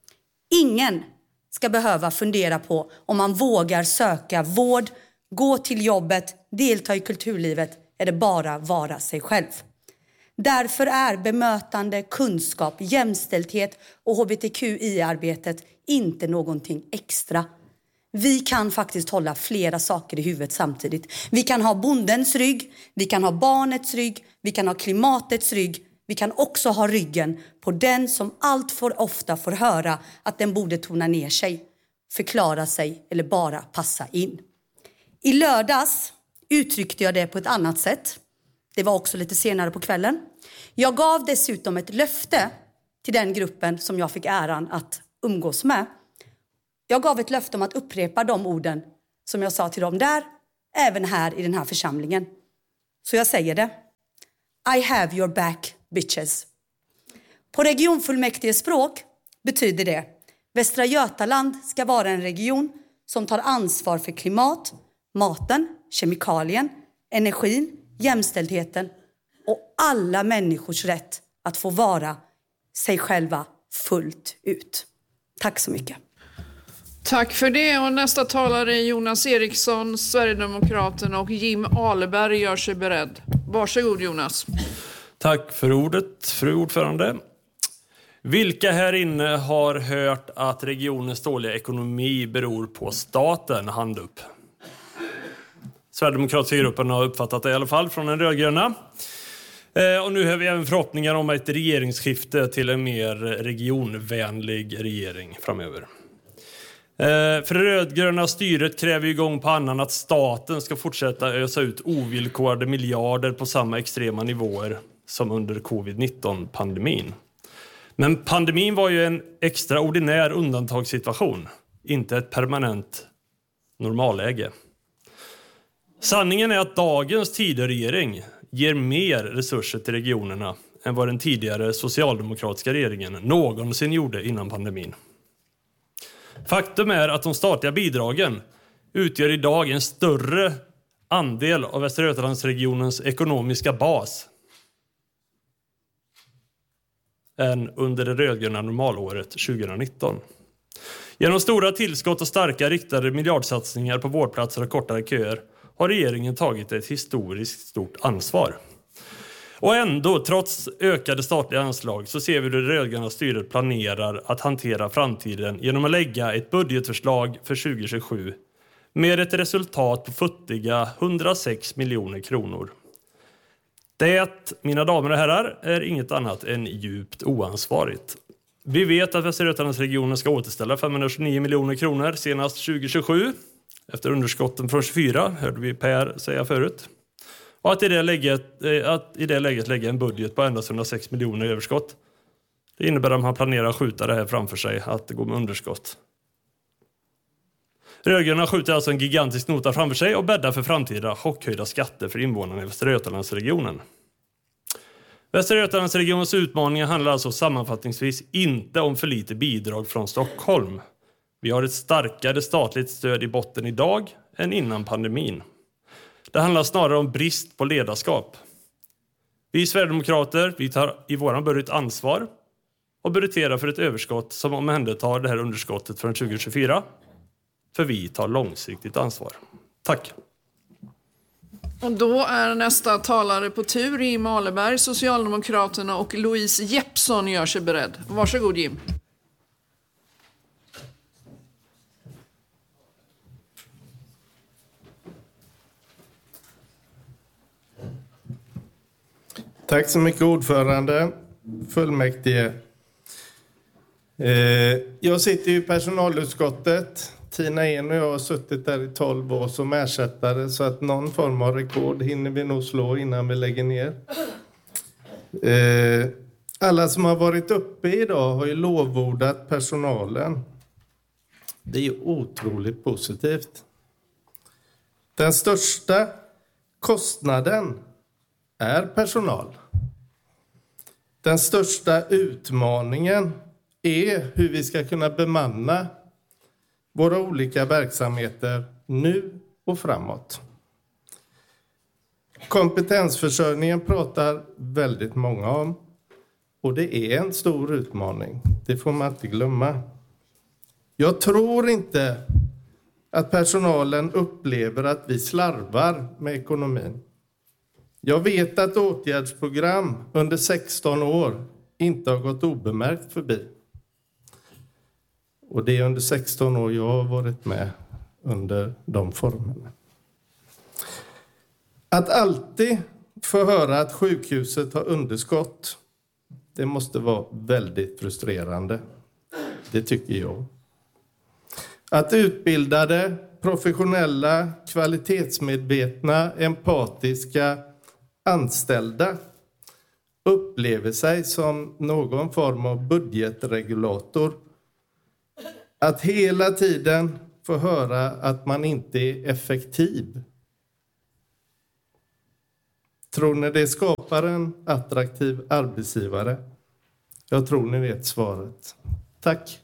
Ingen ska behöva fundera på om man vågar söka vård, gå till jobbet, delta i kulturlivet eller bara vara sig själv. Därför är bemötande, kunskap, jämställdhet och H B T Q I-arbetet inte någonting extra. Vi kan faktiskt hålla flera saker i huvudet samtidigt. Vi kan ha bondens rygg, vi kan ha barnets rygg, vi kan ha klimatets rygg. Vi kan också ha ryggen på den som allt för ofta får höra att den borde tona ner sig, förklara sig eller bara passa in. I lördags uttryckte jag det på ett annat sätt. Det var också lite senare på kvällen. Jag gav dessutom ett löfte till den gruppen som jag fick äran att umgås med. Jag gav ett löfte om att upprepa de orden som jag sa till dem där, även här i den här församlingen. Så jag säger det. I have your back, bitches. På regionfullmäktiges språk betyder det: Västra Götaland ska vara en region som tar ansvar för klimat, maten, kemikalien, energin, jämställdheten och alla människors rätt att få vara sig själva fullt ut. Tack så mycket. Tack för det. Och nästa talare är Jonas Eriksson, Sverigedemokraterna, och Jim Ahlberg gör sig beredd. Varsågod Jonas. Tack för ordet, fru ordförande. Vilka här inne har hört att regionens dåliga ekonomi beror på staten? Hand upp. Sverigedemokratiska gruppen har uppfattat det i alla fall från den rödgröna. Och nu har vi även förhoppningar om ett regeringsskifte till en mer regionvänlig regering framöver. För det rödgröna styret kräver ju gång på annan att staten ska fortsätta ösa ut ovillkorade miljarder på samma extrema nivåer som under covid nitton-pandemin. Men pandemin var ju en extraordinär undantagssituation, inte ett permanent normalläge. Sanningen är att dagens Tidöregering ger mer resurser till regionerna än vad den tidigare socialdemokratiska regeringen någonsin gjorde innan pandemin. Faktum är att de statliga bidragen utgör idag en större andel av Västra Götalandsregionens ekonomiska bas än under det rödgröna normalåret tjugonitton. Genom stora tillskott och starka riktade miljardsatsningar på vårdplatser och kortare köer har regeringen tagit ett historiskt stort ansvar. Och ändå, trots ökade statliga anslag, så ser vi hur det rödgröna styret planerar att hantera framtiden genom att lägga ett budgetförslag för tjugohundratjugosju med ett resultat på futtiga hundrasex miljoner kronor. Det, mina damer och herrar, är inget annat än djupt oansvarigt. Vi vet att Västra Götalandsregionen ska återställa femhundratjugonio miljoner kronor senast tjugohundratjugosju. Efter underskotten från tjugofyra, hörde vi Per säga förut. Och att i det läget, att i det läget lägga en budget på endast hundrasex miljoner i överskott. Det innebär att man planerar att skjuta det här framför sig, att det går med underskott. Rödgröna skjuter alltså en gigantisk nota framför sig och bäddar för framtida chockhöjda skatter för invånarna i Västra Götalandsregionen. Västra Götalandsregionens utmaningar handlar alltså sammanfattningsvis inte om för lite bidrag från Stockholm. Vi har ett starkare statligt stöd i botten idag än innan pandemin. Det handlar snarare om brist på ledarskap. Vi Sverigedemokrater, vi tar i våran budget ansvar och budgeterar för ett överskott som omhändertar det här underskottet från tjugohundratjugofyra. För vi tar långsiktigt ansvar. Tack. Och då är nästa talare på tur Jim Ahlberg, Socialdemokraterna, och Louise Jeppsson gör sig beredd. Varsågod Jim. Tack så mycket ordförande, fullmäktige. Eh, jag sitter i personalutskottet. Tina En och jag har suttit där i tolv år som ersättare, så att någon form av rekord hinner vi nog slå innan vi lägger ner. Eh, alla som har varit uppe idag har ju lovordat personalen. Det är ju otroligt positivt. Den största kostnaden är personal. Den största utmaningen är hur vi ska kunna bemanna våra olika verksamheter nu och framåt. Kompetensförsörjningen pratar väldigt många om, och det är en stor utmaning. Det får man inte glömma. Jag tror inte att personalen upplever att vi slarvar med ekonomin. Jag vet att åtgärdsprogram under sexton år inte har gått obemärkt förbi. Och det är under sexton år jag har varit med under de formerna. Att alltid få höra att sjukhuset har underskott, det måste vara väldigt frustrerande. Det tycker jag. Att utbildade professionella, kvalitetsmedvetna, empatiska anställda upplever sig som någon form av budgetregulator. Att hela tiden få höra att man inte är effektiv. Tror ni det skapar en attraktiv arbetsgivare? Jag tror ni vet svaret. Tack.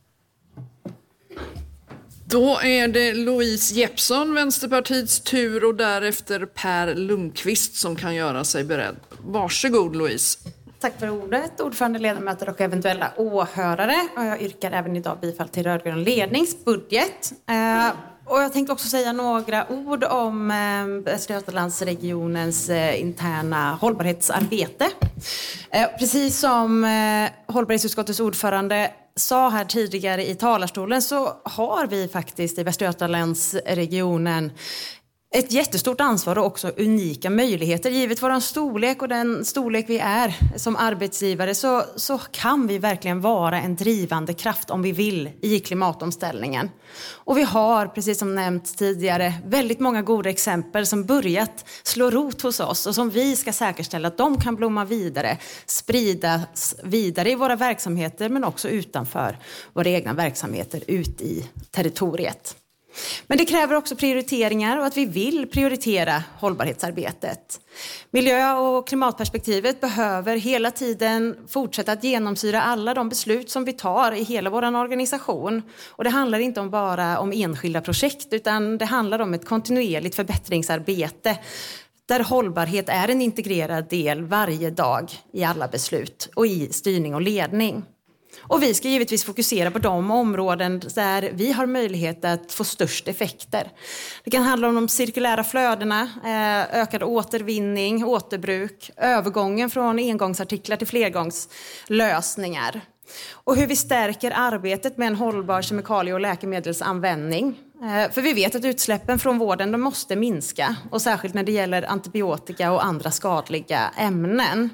Då är det Louise Jeppsson, Vänsterpartiets tur, och därefter Per Lundqvist som kan göra sig beredd. Varsågod Louise. Tack för ordet, ordförande, ledamöter och eventuella åhörare. Och jag yrkar även idag bifall till rödgrön ledningsbudget. Eh, och jag tänkte också säga några ord om eh, Västra Götalandsregionens eh, interna hållbarhetsarbete. Eh, precis som eh, hållbarhetsutskottets ordförande sa här tidigare i talarstolen, så har vi faktiskt i Västra Götalandsregionen ett jättestort ansvar och också unika möjligheter. Givet vår storlek och den storlek vi är som arbetsgivare, så, så kan vi verkligen vara en drivande kraft om vi vill i klimatomställningen. Och vi har, precis som nämnts tidigare, väldigt många goda exempel som börjat slå rot hos oss och som vi ska säkerställa att de kan blomma vidare, spridas vidare i våra verksamheter men också utanför våra egna verksamheter ut i territoriet. Men det kräver också prioriteringar och att vi vill prioritera hållbarhetsarbetet. Miljö- och klimatperspektivet behöver hela tiden fortsätta att genomsyra alla de beslut som vi tar i hela vår organisation. Och det handlar inte om bara om enskilda projekt, utan det handlar om ett kontinuerligt förbättringsarbete där hållbarhet är en integrerad del varje dag i alla beslut och i styrning och ledning. Och vi ska givetvis fokusera på de områden där vi har möjlighet att få störst effekter. Det kan handla om de cirkulära flödena, ökad återvinning, återbruk, övergången från engångsartiklar till flergångslösningar. Och hur vi stärker arbetet med en hållbar kemikalie- och läkemedelsanvändning. För vi vet att utsläppen från vården de måste minska, och särskilt när det gäller antibiotika och andra skadliga ämnen.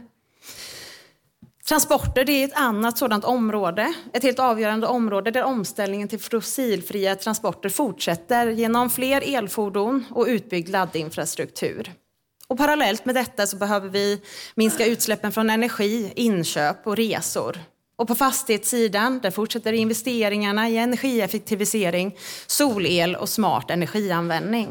Transporter, det är ett annat sådant område, ett helt avgörande område där omställningen till fossilfria transporter fortsätter genom fler elfordon och utbyggd laddinfrastruktur. Och parallellt med detta så behöver vi minska utsläppen från energi, inköp och resor. Och på fastighetssidan, där fortsätter investeringarna i energieffektivisering, solel och smart energianvändning.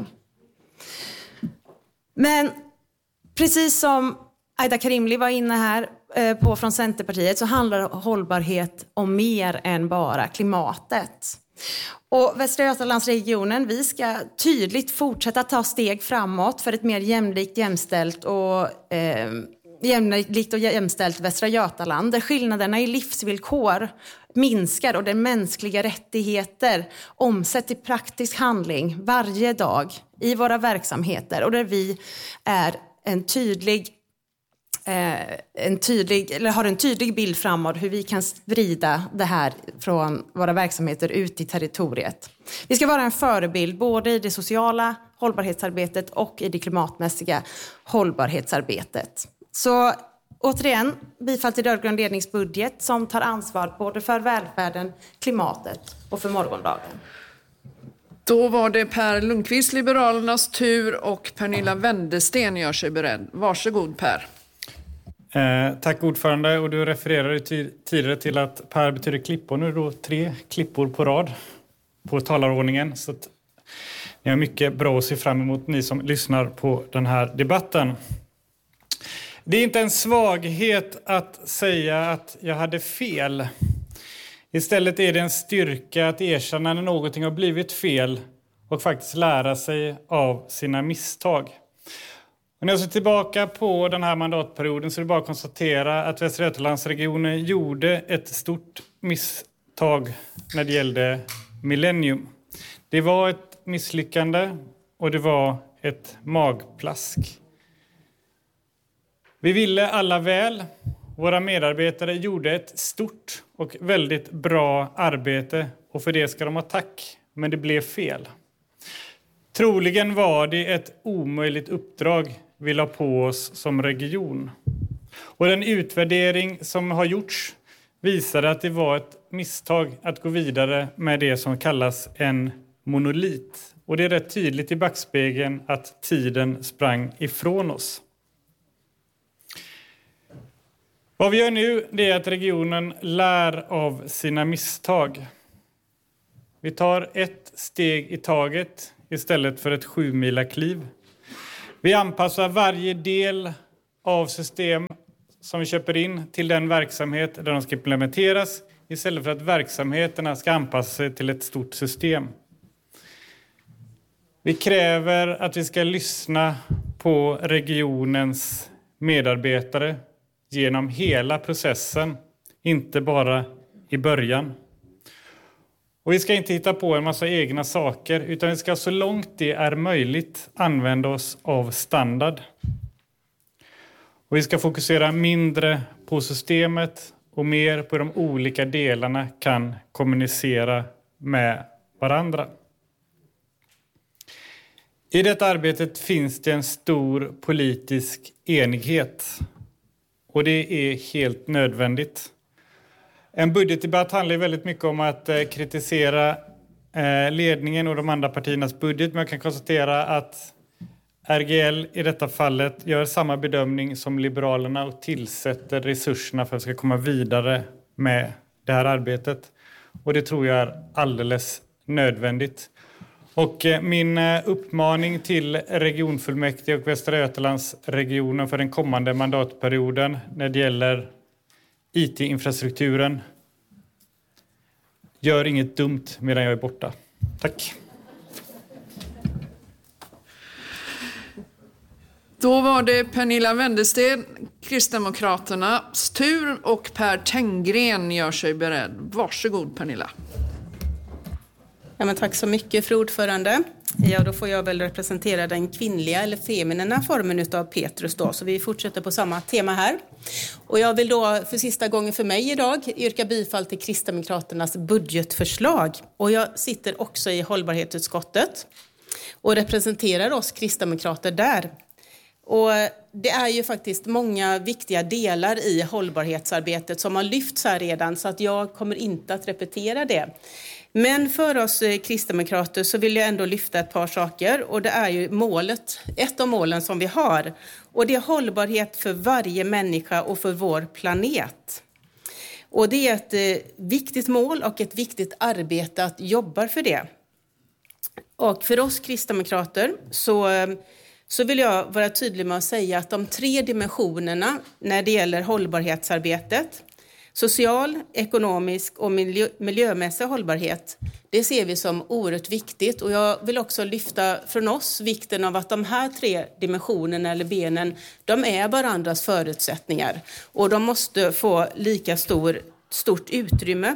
Men precis som Aida Karimli var inne här på från Centerpartiet, så handlar hållbarhet om mer än bara klimatet. Och Västra Götalandsregionen, vi ska tydligt fortsätta ta steg framåt för ett mer jämlikt, jämställt och eh, jämlikt och jämställt Västra Götaland, där skillnaderna i livsvillkor minskar och där mänskliga rättigheter omsätts i praktisk handling varje dag i våra verksamheter, och där vi är en tydlig En tydlig, eller har en tydlig bild framåt hur vi kan sprida det här från våra verksamheter ut i territoriet. Vi ska vara en förebild både i det sociala hållbarhetsarbetet och i det klimatmässiga hållbarhetsarbetet. Så återigen, bifall till rödgrön ledningsbudget som tar ansvar både för välfärden, klimatet och för morgondagen. Då var det Per Lundqvist, Liberalernas tur, och Pernilla Wendesten gör sig beredd. Varsågod Per. Eh, tack ordförande, och du refererade ty- tidigare till att Per betyder klippor. Nu är det då tre klippor på rad på talarordningen, så att ni har mycket bra att se fram emot, ni som lyssnar på den här debatten. Det är inte en svaghet att säga att jag hade fel. Istället är det en styrka att erkänna när någonting har blivit fel och faktiskt lära sig av sina misstag. Och när jag ser tillbaka på den här mandatperioden så är det bara att konstatera att Västra Götalandsregionen gjorde ett stort misstag när det gällde Millennium. Det var ett misslyckande och det var ett magplask. Vi ville alla väl. Våra medarbetare gjorde ett stort och väldigt bra arbete och för det ska de ha tack. Men det blev fel. Troligen var det ett omöjligt uppdrag vi la på oss som region. Och den utvärdering som har gjorts visade att det var ett misstag att gå vidare med det som kallas en monolit. Och det är rätt tydligt i backspegeln att tiden sprang ifrån oss. Vad vi gör nu det är att regionen lär av sina misstag. Vi tar ett steg i taget istället för ett sjumila kliv. Vi anpassar varje del av system som vi köper in till den verksamhet där de ska implementeras istället för att verksamheterna ska anpassa sig till ett stort system. Vi kräver att vi ska lyssna på regionens medarbetare genom hela processen, inte bara i början. Och vi ska inte hitta på en massa egna saker utan vi ska så långt det är möjligt använda oss av standard. Och vi ska fokusera mindre på systemet och mer på de olika delarna kan kommunicera med varandra. I detta arbetet finns det en stor politisk enighet och det är helt nödvändigt. En budgetdebatt handlar väldigt mycket om att eh, kritisera eh, ledningen och de andra partiernas budget, men jag kan konstatera att R G L i detta fallet gör samma bedömning som Liberalerna och tillsätter resurserna för att ska komma vidare med det här arbetet. Och det tror jag är alldeles nödvändigt. Och min uppmaning till regionfullmäktige och Västra Götalandsregionen för den kommande mandatperioden när det gäller I T-infrastrukturen: gör inget dumt medan jag är borta. Tack. Då var det Pernilla Wendersten, Kristdemokraternas tur, och Per Tenggren gör sig beredd. Varsågod Pernilla. Ja, men tack så mycket, fru ordförande. Ja, då får jag väl representera den kvinnliga eller feminina formen av Petrus då, så vi fortsätter på samma tema här. Och jag vill då för sista gången för mig idag yrka bifall till Kristdemokraternas budgetförslag. Och jag sitter också i hållbarhetsutskottet och representerar oss kristdemokrater där. Och det är ju faktiskt många viktiga delar i hållbarhetsarbetet som har lyfts här redan, så att jag kommer inte att repetera det. Men för oss kristdemokrater så vill jag ändå lyfta ett par saker, och det är ju målet, ett av målen som vi har, och det är hållbarhet för varje människa och för vår planet. Och det är ett viktigt mål och ett viktigt arbete att jobba för det. Och för oss kristdemokrater så, så vill jag vara tydlig med att säga att de tre dimensionerna när det gäller hållbarhetsarbetet, social, ekonomisk och miljö, miljömässig hållbarhet, det ser vi som oerhört viktigt. Och jag vill också lyfta från oss vikten av att de här tre dimensionerna eller benen, de är varandras förutsättningar. Och de måste få lika stor, stort utrymme.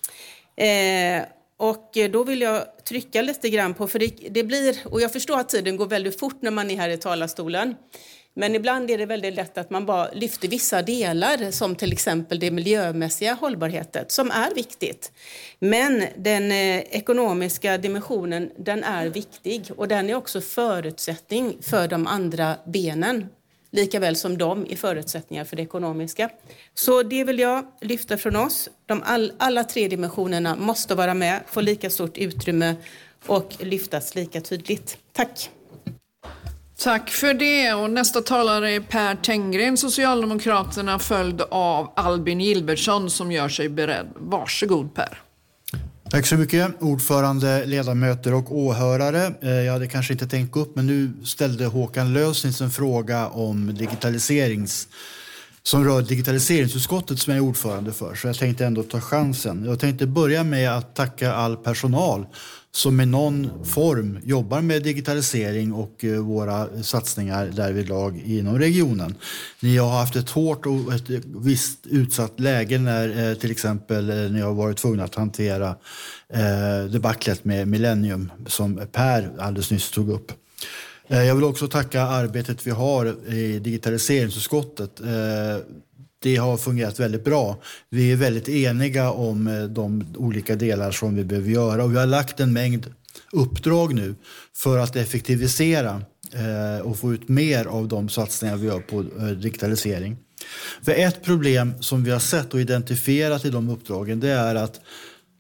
Eh, och då vill jag trycka lite grann på, för det, det blir, och jag förstår att tiden går väldigt fort när man är här i talarstolen. Men ibland är det väldigt lätt att man bara lyfter vissa delar, som till exempel det miljömässiga hållbarheten, som är viktigt. Men den eh, ekonomiska dimensionen, den är viktig, och den är också förutsättning för de andra benen, lika väl som de är förutsättningar för det ekonomiska. Så det vill jag lyfta från oss. De all, alla tre dimensionerna måste vara med, få lika stort utrymme och lyftas lika tydligt. Tack! Tack för det. Och nästa talare är Per Tenggren, Socialdemokraterna, följd av Albin Gilbertsson som gör sig beredd. Varsågod Per. Tack så mycket, ordförande, ledamöter och åhörare. Jag hade kanske inte tänkt gå upp, men nu ställde Håkan Lösnitz en fråga om digitaliserings, som rör digitaliseringsutskottet som jag är ordförande för. Så jag tänkte ändå ta chansen. Jag tänkte börja med att tacka all personal som i någon form jobbar med digitalisering och våra satsningar därvidlag inom regionen. Ni har haft ett hårt och ett visst utsatt läge när till exempel ni har varit tvungna att hantera debaclet med Millennium som Per alldeles nyss tog upp. Jag vill också tacka arbetet vi har i digitaliseringsutskottet. Det har fungerat väldigt bra. Vi är väldigt eniga om de olika delar som vi behöver göra. Och vi har lagt en mängd uppdrag nu för att effektivisera och få ut mer av de satsningar vi gör på digitalisering. För ett problem som vi har sett och identifierat i de uppdragen, det är att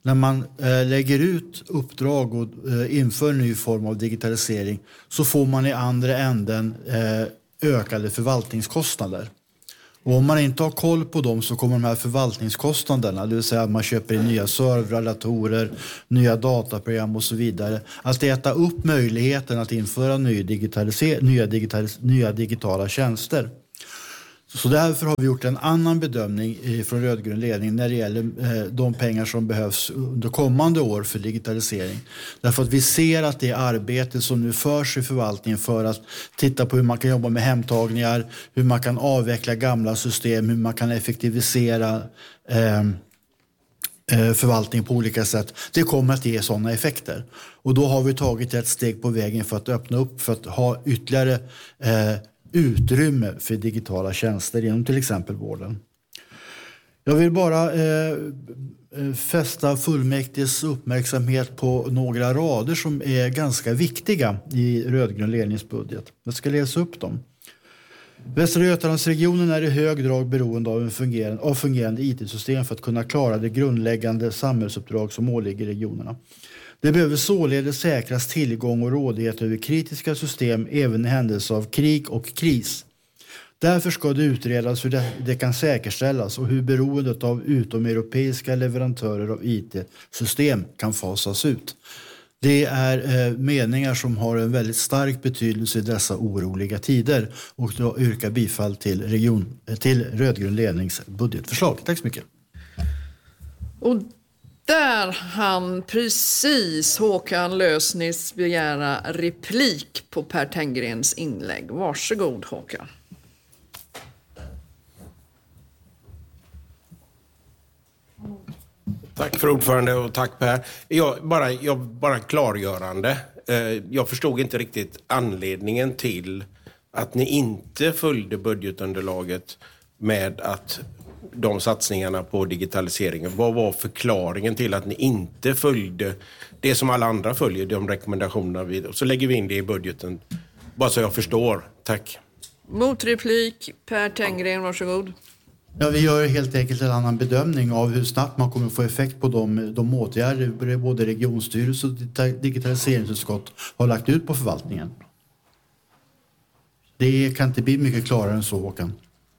när man eh, lägger ut uppdrag och eh, inför en ny form av digitalisering så får man i andra änden eh, ökade förvaltningskostnader. Och om man inte har koll på dem så kommer de här förvaltningskostnaderna, det vill säga att man köper in nya servrar, datorer, nya dataprogram och så vidare, att äta upp möjligheten att införa ny digitalis- nya, digitalis- nya digitala tjänster. Så därför har vi gjort en annan bedömning från rödgrön ledning när det gäller de pengar som behövs under kommande år för digitalisering. Därför att vi ser att det arbete som nu förs i förvaltningen för att titta på hur man kan jobba med hemtagningar, hur man kan avveckla gamla system, hur man kan effektivisera eh, förvaltning på olika sätt, det kommer att ge sådana effekter. Och då har vi tagit ett steg på vägen för att öppna upp för att ha ytterligare eh, utrymme för digitala tjänster inom till exempel vården. Jag vill bara eh, fästa fullmäktiges uppmärksamhet på några rader som är ganska viktiga i rödgrön ledningsbudget. Jag ska läsa upp dem. Västra Götalandsregionen är i hög grad beroende av, en fungerande, av fungerande I T-system för att kunna klara det grundläggande samhällsuppdrag som åligger regionerna. Det behöver således säkras tillgång och rådighet över kritiska system även i händelse av krig och kris. Därför ska det utredas hur det, det kan säkerställas och hur beroendet av utomeuropeiska leverantörer av I T-system kan fasas ut. Det är eh, meningar som har en väldigt stark betydelse i dessa oroliga tider, och jag yrkar bifall till, region, till rödgrön lednings budgetförslag. Tack så mycket. Och där han precis Håkan Lösnitz begära replik på Per Tenngrens inlägg. Varsågod Håkan. Tack för ordförande och tack Per. Jag bara, jag, bara klargörande. Jag förstod inte riktigt anledningen till att ni inte följde budgetunderlaget med att de satsningarna på digitaliseringen. Vad var förklaringen till att ni inte följde det som alla andra följer, de rekommendationerna vi, så lägger vi in det i budgeten. Bara så jag förstår. Tack. Motreplik, Per Tenngren, varsågod. Ja, vi gör helt enkelt en annan bedömning av hur snabbt man kommer få effekt på de, de åtgärder både regionstyrelse och digitaliseringsutskott har lagt ut på förvaltningen. Det kan inte bli mycket klarare än så, Håkan.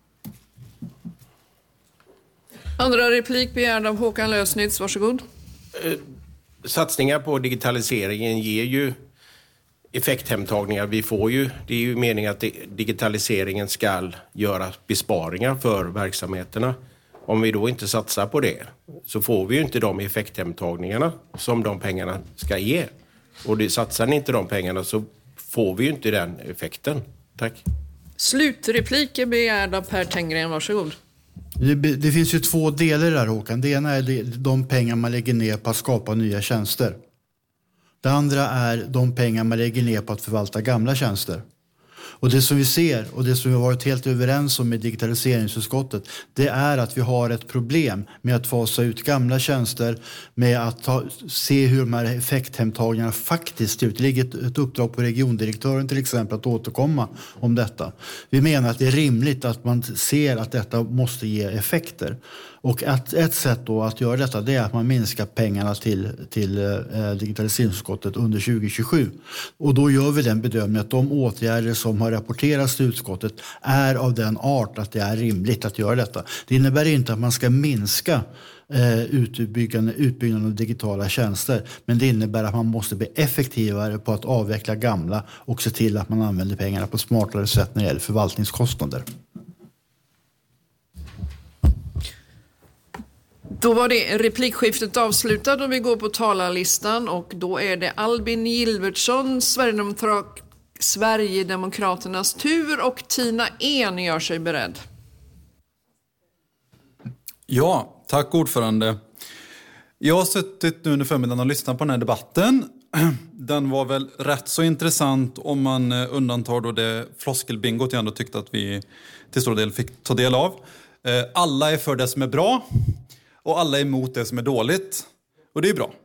Andra replik begärd av Håkan Lösnitz, varsågod. Satsningar på digitaliseringen ger ju effekthemtagningar. Vi får ju, det är ju meningen att digitaliseringen ska göra besparingar för verksamheterna. Om vi då inte satsar på det så får vi ju inte de effekthemtagningarna som de pengarna ska ge. Och det, satsar ni inte de pengarna så får vi ju inte den effekten. Tack. Slutreplik är begärd av Per Tenngren, varsågod. Det, det finns ju två delar där, Håkan. Det ena är det, de pengar man lägger ner på att skapa nya tjänster. Det andra är de pengar man lägger ner på att förvalta gamla tjänster. Och det som vi ser och det som vi har varit helt överens om i digitaliseringsutskottet, det är att vi har ett problem med att fasa ut gamla tjänster, med att ta, se hur de här effekthemtagningarna faktiskt ut. Det ligger ett, ett uppdrag på regiondirektören till exempel att återkomma om detta. Vi menar att det är rimligt att man ser att detta måste ge effekter. Och att ett sätt då att göra detta, det är att man minskar pengarna till, till eh, digitaliseringsutskottet under tjugo tjugosju. Och då gör vi den bedömningen att de åtgärder som har rapporterats till utskottet är av den art att det är rimligt att göra detta. Det innebär inte att man ska minska eh, utbyggnaden, utbyggnaden av digitala tjänster, men det innebär att man måste bli effektivare på att avveckla gamla och se till att man använder pengarna på ett smartare sätt när det gäller förvaltningskostnader. Då var det replikskiftet avslutat och vi går på talarlistan, och då är det Albin Gilbertsson, Sverigedemokrat, Sverigedemokraternas tur, och Tina En gör sig beredd. Ja, tack ordförande. Jag har suttit nu under förmiddagen och lyssnat på den här debatten. Den var väl rätt så intressant om man undantar då det floskelbingot jag ändå tyckte att vi till stor del fick ta del av. Alla är för det som är bra och alla är emot det som är dåligt. Och det är bra.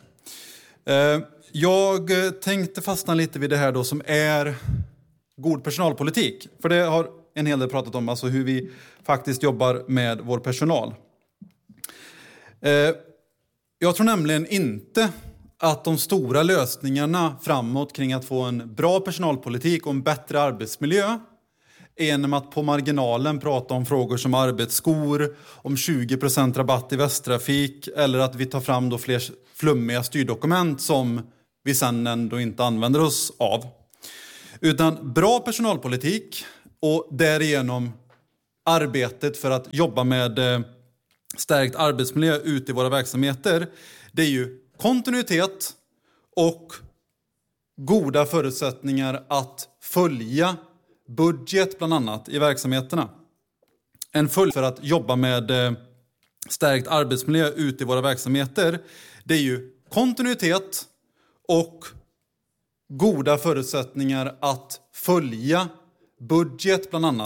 Jag tänkte fastna lite vid det här då som är god personalpolitik. För det har en hel del pratat om, alltså hur vi faktiskt jobbar med vår personal. Jag tror nämligen inte att de stora lösningarna framåt kring att få en bra personalpolitik och en bättre arbetsmiljö är genom att på marginalen prata om frågor som arbetsskor, om tjugo procent rabatt i Västtrafik eller att vi tar fram då fler flummiga styrdokument som vi sen ändå inte använder oss av. Utan bra personalpolitik och därigenom arbetet för att jobba med stärkt arbetsmiljö ute i våra verksamheter, det är ju kontinuitet och goda förutsättningar att följa budget bland annat i verksamheterna. En följd för att jobba med stärkt arbetsmiljö ute i våra verksamheter, det är ju kontinuitet och goda förutsättningar att följa budget bland annat.